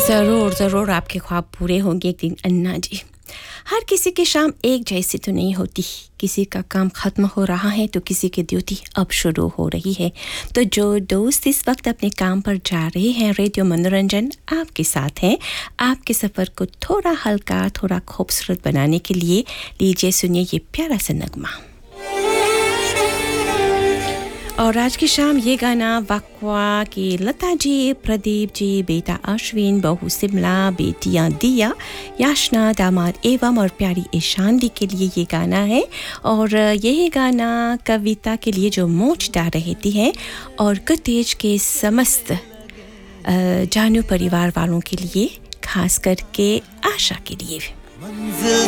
ज़रूर ज़रूर आपके ख्वाब पूरे होंगे एक दिन अन्ना जी। हर किसी की शाम एक जैसी तो नहीं होती, किसी का काम ख़त्म हो रहा है तो किसी की ड्यूटी अब शुरू हो रही है। तो जो दोस्त इस वक्त अपने काम पर जा रहे हैं, रेडियो मनोरंजन आपके साथ हैं। आपके सफ़र को थोड़ा हल्का, थोड़ा खूबसूरत बनाने के लिए लीजिए सुनिए ये प्यारा सा नगमा। और आज की शाम ये गाना वक्वा की लता जी, प्रदीप जी, बेटा अश्विन, बहू सिमला, बेटियां दिया, याशना, दामाद एवं और प्यारी ईशान दी के लिए ये गाना है। और यही गाना कविता के लिए जो मोचदार रहती है और कटेज के समस्त जानू परिवार वालों के लिए, खास करके आशा के लिए। मंजिल